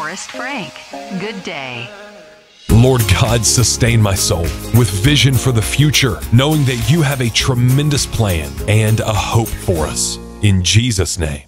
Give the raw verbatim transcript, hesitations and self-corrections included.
Forrest Frank. Good day. Lord God, sustain my soul with vision for the future, knowing that you have a tremendous plan and a hope for us. In Jesus' name.